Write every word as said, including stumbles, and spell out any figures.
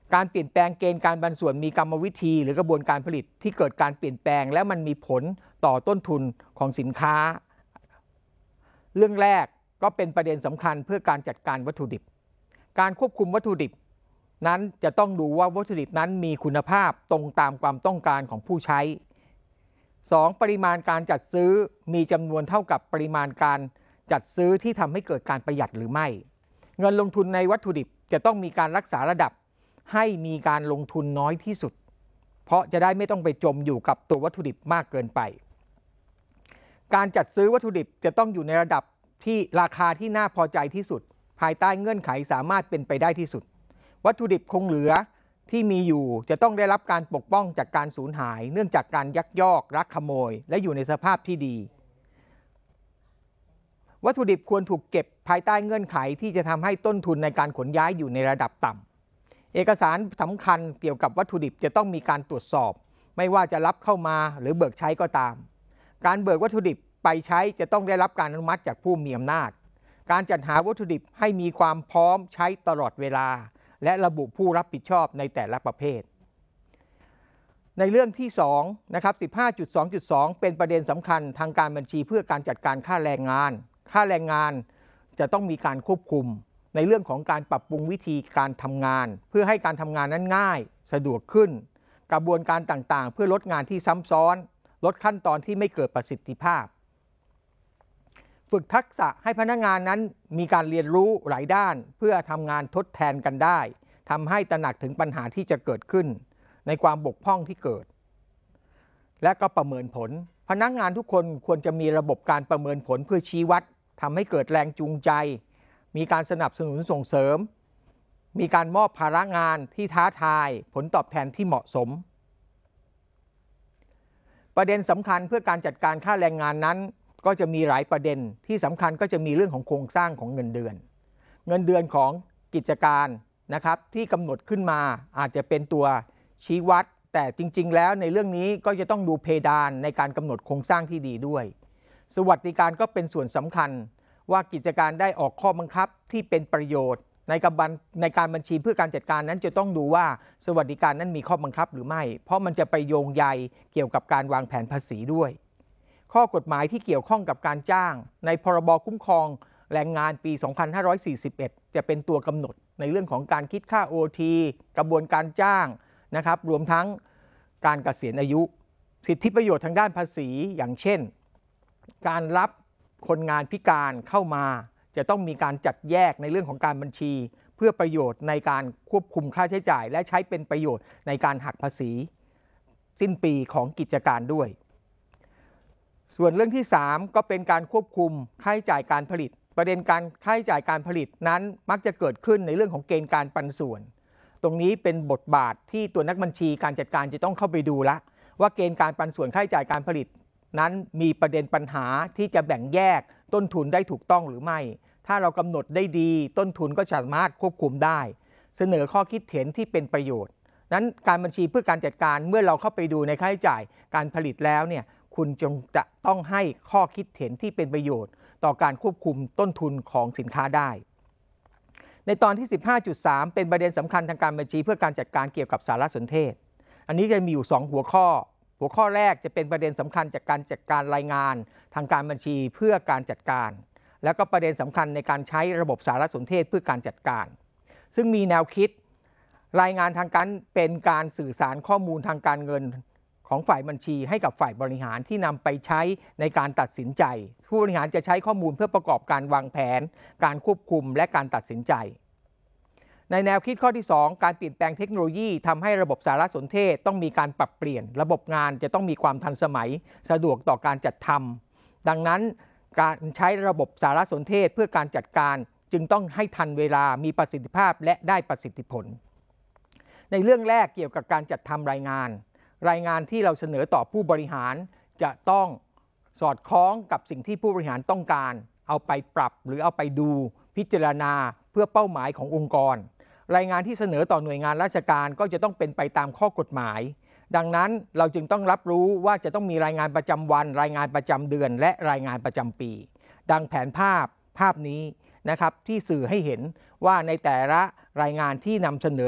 การเปลี่ยนแปลงเกณฑ์การบรรส่วนมีกรรมวิธีหรือกระบวนการผลิตที่เกิดการเปลี่ยนแปลงและมันมีผลต่อต้นทุนของสินค้าเรื่องแรกก็เป็นประเด็นสำคัญเพื่อการจัดการวัตถุดิบการควบคุมวัตถุดิบนั้นจะต้องดูว่าวัตถุดิบนั้นมีคุณภาพตรงตามความต้องการของผู้ใช้ สอง. ปริมาณการจัดซื้อมีจำนวนเท่ากับปริมาณการจัดซื้อที่ทำให้เกิดการประหยัดหรือไม่เงินลงทุนในวัตถุดิบจะต้องมีการรักษาระดับให้มีการลงทุนน้อยที่สุดเพราะจะได้ไม่ต้องไปจมอยู่กับตัววัตถุดิบมากเกินไปการจัดซื้อวัตถุดิบจะต้องอยู่ในระดับที่ราคาที่น่าพอใจที่สุดภายใต้เงื่อนไขสามารถเป็นไปได้ที่สุดวัตถุดิบคงเหลือที่มีอยู่จะต้องได้รับการปกป้องจากการสูญหายเนื่องจากการยักยอกลักขโมยและอยู่ในสภาพที่ดีวัตถุดิบควรถูกเก็บภายใต้เงื่อนไขที่จะทำให้ต้นทุนในการขนย้ายอยู่ในระดับต่ำเอกสารสำคัญเกี่ยวกับวัตถุดิบจะต้องมีการตรวจสอบไม่ว่าจะรับเข้ามาหรือเบิกใช้ก็ตามการเบิกวัตถุดิบไปใช้จะต้องได้รับการอนุมัติจากผู้มีอำนาจการจัดหาวัตถุดิบให้มีความพร้อมใช้ตลอดเวลาและระบุผู้รับผิดชอบในแต่ละประเภทในเรื่องที่สองนะครับ สิบห้าจุดสองจุดสอง เป็นประเด็นสำคัญทางการบัญชีเพื่อการจัดการค่าแรงงานค่าแรงงานจะต้องมีการควบคุมในเรื่องของการปรับปรุงวิธีการทำงานเพื่อให้การทำงานนั้นง่ายสะดวกขึ้นกระบวนการต่างๆเพื่อลดงานที่ซ้ำซ้อนลดขั้นตอนที่ไม่เกิดประสิทธิภาพฝึกทักษะให้พนักงานนั้นมีการเรียนรู้หลายด้านเพื่อทำงานทดแทนกันได้ทำให้ตระหนักถึงปัญหาที่จะเกิดขึ้นในความบกพร่องที่เกิดและก็ประเมินผลพนักงานทุกคนควรจะมีระบบการประเมินผลเพื่อชี้วัดทำให้เกิดแรงจูงใจมีการสนับสนุนส่งเสริมมีการมอบภาระงานที่ท้าทายผลตอบแทนที่เหมาะสมประเด็นสำคัญเพื่อการจัดการค่าแรงงานนั้นก็จะมีหลายประเด็นที่สำคัญก็จะมีเรื่องของโครงสร้างของเงินเดือนเงินเดือนของกิจการนะครับที่กำหนดขึ้นมาอาจจะเป็นตัวชี้วัดแต่จริงๆแล้วในเรื่องนี้ก็จะต้องดูเพดานในการกำหนดโครงสร้างที่ดีด้วยสวัสดิการก็เป็นส่วนสำคัญว่ากิจการได้ออกข้อบังคับที่เป็นประโยชน์ในกระบวนในการบัญชีเพื่อการจัดการนั้นจะต้องดูว่าสวัสดิการนั้นมีข้อบังคับหรือไม่เพราะมันจะไปโยงใยเกี่ยวกับการวางแผนภาษีด้วยข้อกฎหมายที่เกี่ยวข้องกับการจ้างในพรบคุ้มครองแรงงานปี สองพันห้าร้อยสี่สิบเอ็ด จะเป็นตัวกำหนดในเรื่องของการคิดค่า โอ ที กระบวนการจ้างนะครับรวมทั้งการเกษียณอายุสิทธิประโยชน์ทางด้านภาษีอย่างเช่นการรับคนงานพิการเข้ามาจะต้องมีการจัดแยกในเรื่องของการบัญชีเพื่อประโยชน์ในการควบคุมค่าใช้จ่ายและใช้เป็นประโยชน์ในการหักภาษีสิ้นปีของกิจการด้วยส่วนเรื่องที่สามก็เป็นการควบคุมค่าใช้จ่ายการผลิตประเด็นการค่าใช้จ่ายการผลิตนั้นมักจะเกิดขึ้นในเรื่องของเกณฑ์การปันส่วนตรงนี้เป็นบทบาทที่ตัวนักบัญชีการจัดการจะต้องเข้าไปดูละว่าเกณฑ์การปันส่วนค่าใช้จ่ายการผลิตนั้นมีประเด็นปัญหาที่จะแบ่งแยกต้นทุนได้ถูกต้องหรือไม่ถ้าเรากำหนดได้ดีต้นทุนก็สามารถควบคุมได้เสนอข้อคิดเห็นที่เป็นประโยชน์นั้นการบัญชีเพื่อการจัดการเมื่อเราเข้าไปดูในค่าใช้จ่ายการผลิตแล้วเนี่ยคุณจงจะต้องให้ข้อคิดเห็นที่เป็นประโยชน์ต่อการควบคุมต้นทุนของสินค้าได้ในตอนที่ สิบห้าจุดสาม เป็นประเด็นสำคัญทางการบัญชีเพื่อการจัดการเกี่ยวกับสารสนเทศอันนี้จะมีอยู่สองหัวข้อหัวข้อแรกจะเป็นประเด็นสำคัญจากการจัดการรายงานทางการบัญชีเพื่อการจัดการแล้วก็ประเด็นสำคัญในการใช้ระบบสารสนเทศเพื่อการจัดการซึ่งมีแนวคิดรายงานทางการเป็นการสื่อสารข้อมูลทางการเงินของฝ่ายบัญชีให้กับฝ่ายบริหารที่นำไปใช้ในการตัดสินใจผู้บริหารจะใช้ข้อมูลเพื่อประกอบการวางแผนการควบคุมและการตัดสินใจในแนวคิดข้อที่สองการเปลี่ยนแปลงเทคโนโลยีทำให้ระบบสารสนเทศต้องมีการปรับเปลี่ยนระบบงานจะต้องมีความทันสมัยสะดวกต่อการจัดทำดังนั้นการใช้ระบบสารสนเทศเพื่อการจัดการจึงต้องให้ทันเวลามีประสิทธิภาพและได้ประสิทธิผลในเรื่องแรกเกี่ยวกับการจัดทำรายงานรายงานที่เราเสนอต่อผู้บริหารจะต้องสอดคล้องกับสิ่งที่ผู้บริหารต้องการเอาไปปรับหรือเอาไปดูพิจารณาเพื่อเป้าหมายขององค์กรรายงานที่เสนอต่อหน่วยงานราชการก็จะต้องเป็นไปตามข้อกฎหมายดังนั้นเราจึงต้องรับรู้ว่าจะต้องมีรายงานประจำวันรายงานประจำเดือนและรายงานประจำปีดังแผนภาพภาพนี้นะครับที่สื่อให้เห็นว่าในแต่ละรายงานที่นำเสนอ